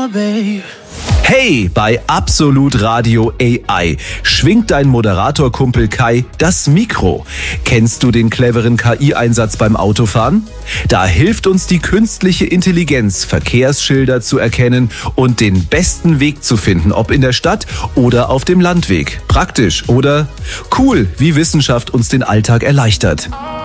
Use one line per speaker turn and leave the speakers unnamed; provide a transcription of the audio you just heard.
babe.
Hey, bei Absolut Radio AI schwingt dein Moderatorkumpel Kai das Mikro. Kennst du den cleveren KI-Einsatz beim Autofahren? Da hilft uns die künstliche Intelligenz, Verkehrsschilder zu erkennen und den besten Weg zu finden, ob in der Stadt oder auf dem Landweg. Praktisch, oder? Cool, wie Wissenschaft uns den Alltag erleichtert.